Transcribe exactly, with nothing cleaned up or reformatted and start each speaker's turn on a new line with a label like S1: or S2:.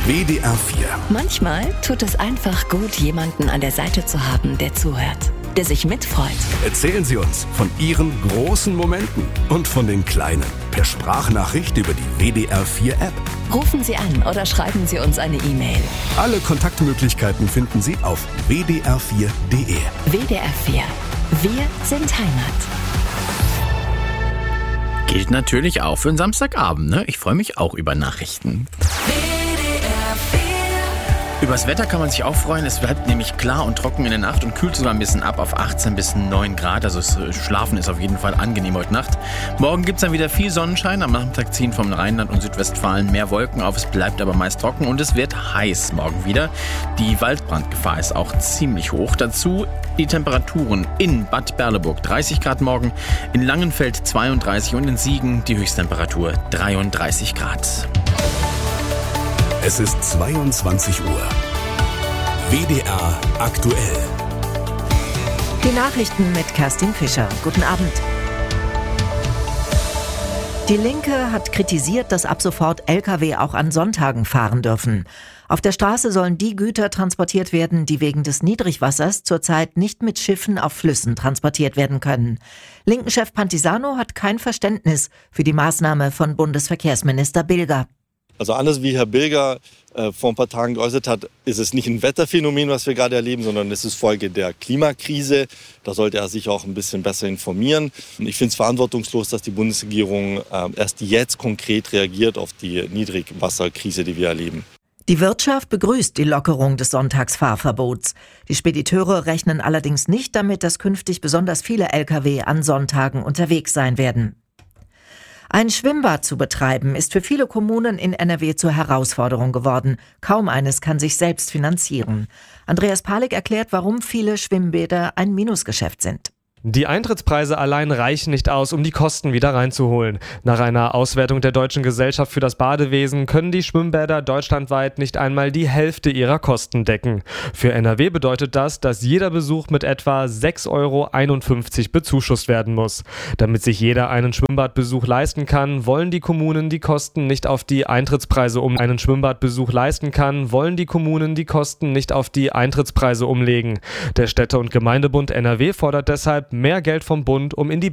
S1: W D R vier.
S2: Manchmal tut es einfach gut, jemanden an der Seite zu haben, der zuhört, der sich mitfreut.
S1: Erzählen Sie uns von Ihren großen Momenten und von den kleinen. Per Sprachnachricht über die W D R vier App.
S2: Rufen Sie an oder schreiben Sie uns eine E-Mail.
S1: Alle Kontaktmöglichkeiten finden Sie auf w d r vier punkt d e.
S2: W D R vier. Wir sind Heimat.
S3: Gilt natürlich auch für einen Samstagabend, ne? Ich freue mich auch über Nachrichten. Übers Wetter kann man sich auch freuen. Es bleibt nämlich klar und trocken in der Nacht und kühlt sogar ein bisschen ab auf achtzehn bis neun Grad. Also das Schlafen ist auf jeden Fall angenehm heute Nacht. Morgen gibt es dann wieder viel Sonnenschein. Am Nachmittag ziehen vom Rheinland und Südwestfalen mehr Wolken auf. Es bleibt aber meist trocken und es wird heiß morgen wieder. Die Waldbrandgefahr ist auch ziemlich hoch. Dazu die Temperaturen in Bad Berleburg dreißig Grad morgen, in Langenfeld zweiunddreißig und in Siegen die Höchsttemperatur dreiunddreißig Grad.
S1: Es ist zweiundzwanzig Uhr. W D R aktuell.
S4: Die Nachrichten mit Kerstin Fischer. Guten Abend. Die Linke hat kritisiert, dass ab sofort L K W auch an Sonntagen fahren dürfen. Auf der Straße sollen die Güter transportiert werden, die wegen des Niedrigwassers zurzeit nicht mit Schiffen auf Flüssen transportiert werden können. Linken-Chef Pantisano hat kein Verständnis für die Maßnahme von Bundesverkehrsminister Bilger.
S5: Also anders wie Herr Bilger äh, vor ein paar Tagen geäußert hat, ist es nicht ein Wetterphänomen, was wir gerade erleben, sondern es ist Folge der Klimakrise. Da sollte er sich auch ein bisschen besser informieren. Und ich finde es verantwortungslos, dass die Bundesregierung äh, erst jetzt konkret reagiert auf die Niedrigwasserkrise, die wir erleben.
S4: Die Wirtschaft begrüßt die Lockerung des Sonntagsfahrverbots. Die Spediteure rechnen allerdings nicht damit, dass künftig besonders viele L K W an Sonntagen unterwegs sein werden. Ein Schwimmbad zu betreiben, ist für viele Kommunen in N R W zur Herausforderung geworden. Kaum eines kann sich selbst finanzieren. Andreas Palik erklärt, warum viele Schwimmbäder ein Minusgeschäft sind.
S6: Die Eintrittspreise allein reichen nicht aus, um die Kosten wieder reinzuholen. Nach einer Auswertung der Deutschen Gesellschaft für das Badewesen können die Schwimmbäder deutschlandweit nicht einmal die Hälfte ihrer Kosten decken. Für N R W bedeutet das, dass jeder Besuch mit etwa sechs Euro einundfünfzig bezuschusst werden muss. Damit sich jeder einen Schwimmbadbesuch leisten kann, wollen die Kommunen die Kosten nicht auf die Eintrittspreise um einen Schwimmbadbesuch leisten kann, wollen die Kommunen die Kosten nicht auf die Eintrittspreise umlegen. Der Städte- und Gemeindebund N R W fordert deshalb mehr Geld vom Bund, um in die